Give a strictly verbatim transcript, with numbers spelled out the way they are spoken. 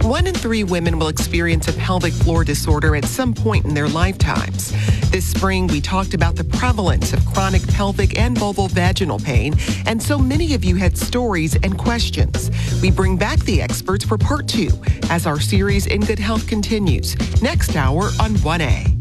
One in three women will experience a pelvic floor disorder at some point in their lifetimes. This spring, we talked about the prevalence of chronic pelvic and vulvovaginal pain, and so many of you had stories and questions. We bring back the experts for part two as our series In Good Health continues next hour on one A.